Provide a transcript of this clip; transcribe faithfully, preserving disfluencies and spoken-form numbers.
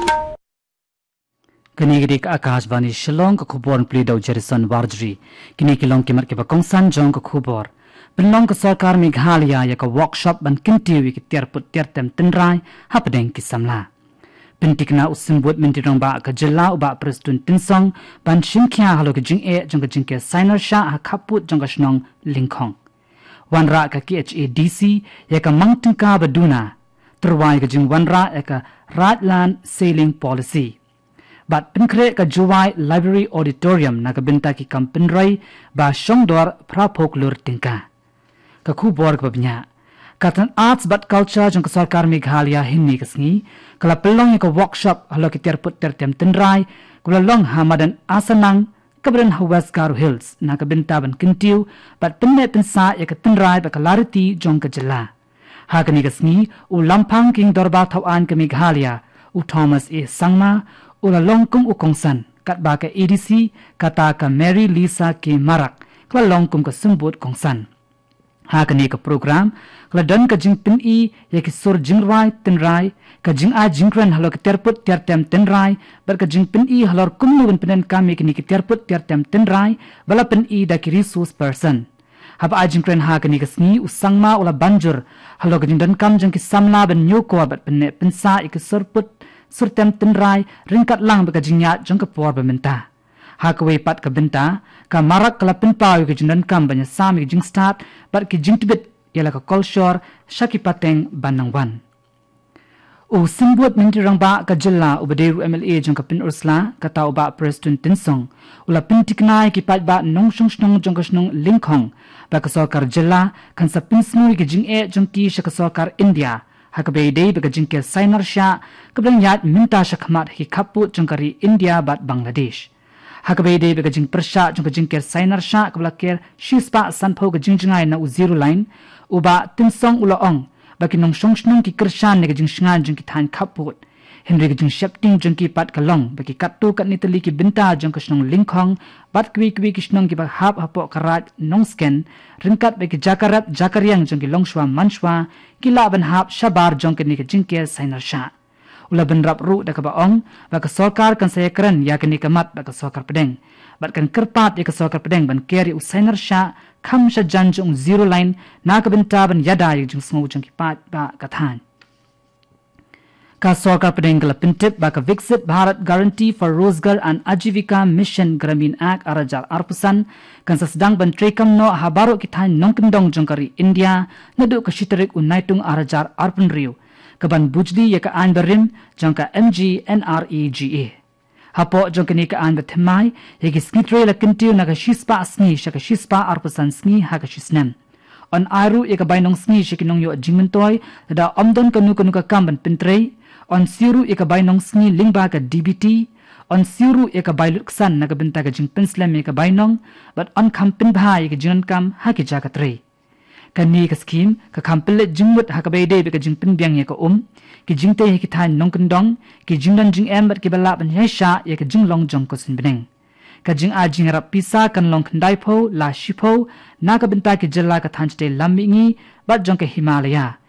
Kini gidi ke Akashvani Shillong ke khubor Plido Jerison Wardri. Kini kilong kimat ke Bakongsan Jong ke khubor. Penlong ke Sarkar Meghalaya ya ke workshop ban kintiwi ke tiar put tiar tem tenrai hapadeng ki samla. Pentikna usimbut mentirong ba ke jela uba Preston Tinsong ban shimkia halo ke jing e jong ke jing ke signer sha ha kaput jong ke shnong lingkong. Wanra ke K H A D C ya ke mangtingka baduna. Terwai ke jing wanra ya ke Radland Sailing Policy. Bat penkre ka Juwai Library Auditorium na kabinta ki kampenrai ba Shongdor Prapok Lur Tingka. Ka khubor ka babnya. Katan arts bat culture jong ka Sarkar Meghalaya hinni kasngi kala pelong ka workshop halo ki terput tertem tenrai kula long hamadan asanang kabren Hawas Garu Hills na kabinta ban kintiu bat penne pensa ya ka tenrai ba clarity jong ka jela. Ha kani kasngi u lampang king dorba thawan ka Meghalaya u Thomas A Sangma ula longkum ukongsan kat ba ka A D C kata ka Mary Lisa ke Marak kala longkum ka sumbut kongsan. Ha kani ka program kala dan ka jing pin i ya ki sur jing rai tin rai ka jing a jing kran halo ka terput tiar tem tin rai bar ka jing pin i halor kumnu ben penen kami kini ki terput tiar tem tin rai bala pin i da ki resource person. Haba a jing kran ha kani ka sni usangma ula banjur halo ka jing dan kam jing ki samla ben nyoko bat penne pensa i ki surput surtem tenrai ringkat lang baka jinya jong ke por bementa ha ka we pat ka benta ka marak kala pinpa ke jinan kam banya sami jing start bat ki jing tibet yala ka culture shaki pateng banang wan o simbut mintirang ba ka jilla ubaderu M L A jong ka pin ursla ka tau ba Preston Tinsong ula pintiknai ki pat ba nong shong shong jong ka snong linkhong ba ka Sarkar jilla kan sa pinsnui ki jing e jong ki shaka Sarkar India hakabe dei bega jingke signer sha kablang yat minta shakmat hi khapu jongkari India bat Bangladesh hakabe dei bega jing persha jong jingke signer sha kablaker shispa sanpho ga jingjingai na u zero line uba tinsong ula ong baki nong shongshnung ki kirshan ne ga jing shngan jing ki than khapu henry ga jing shapting jong ki pat kalong baki kattu kat nitali ki binta jong kashnong linkhong bat kwi kwi kishnong ki ba hap hapo karat nong scan ringkat baki jakarat jakariang jong ki longshwa manshwa kila ban hap shabar jong ke ni ke jingke signer sha ula ban rap ru da ka baong ba ka Sarkar kan saya keren ya ke ni kamat ba ka Sarkar pedeng bat kan kerpat ya ka Sarkar pedeng ban keri u signer sha kham sha jan jong zero line na ka benta ban yada jong sngo jong ki pat ba ka than ka Sarkar pedeng kala pintip ba ka Viksit Bharat Guarantee for Rozgar and Ajivika Mission Gramin Act arajar arpusan kan sa sedang ban trekam no habaro ki than nongkendong jongkari India nadu ka shitarik unaitung arajar arpun rio ka ban bujdi ya ka an barim jongka M G N R E G A hapo jongkani ka an bathmai ya ki skitre la kintiu na ka shispa sni shaka shispa arpusan sni ha ka shisnem on aru ya ka bainong sni shikinong yo jingmentoy da omdon kanu kanu ka kamban pintrei on siru eka bainong sngi lingba ka D B T on siru eka bailuksan na kabinta ka jing penslam eka bainong but on kampin bhai ka jinan kam ha ki jakatre kani ka scheme ka kampile jingmut ha ka baide ka jing pin biang eka um ki jingte ki than nongkendong ki jingdan jing em bat ki bala ban yesha eka jinglong jong ko sinbeneng ka jing a jing rap pisa kan long khandai pho la shipho na ka binta ki jilla ka thanchte lamingi bat jong ka Himalaya